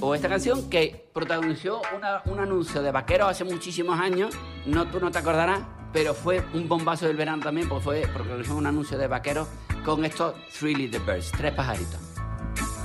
O esta canción que protagonizó un anuncio de vaqueros hace muchísimos años, tú no te acordarás, pero fue un bombazo del verano también, porque protagonizó un anuncio de vaqueros con estos Three Little Birds, 3 pajaritos.